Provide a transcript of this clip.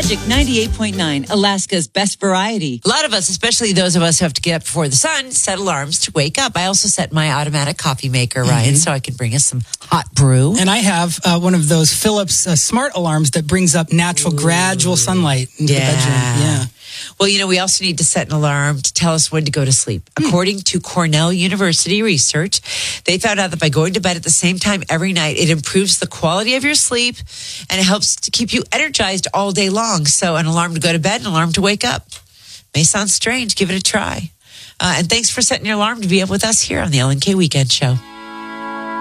Magic 98.9, Alaska's best variety. A lot of us, especially those of us who have to get up before the sun, set alarms to wake up. I also set my automatic coffee maker, Ryan, so I can bring us some hot brew. And I have one of those Philips smart alarms that brings up natural, gradual sunlight into the bedroom. Yeah. Well, we also need to set an alarm to tell us when to go to sleep. According to Cornell University research, they found out that by going to bed at the same time every night, it improves the quality of your sleep and it helps to keep you energized all day long. So an alarm to go to bed, an alarm to wake up. May sound strange. Give it a try. And thanks for setting your alarm to be up with us here on the LNK Weekend Show.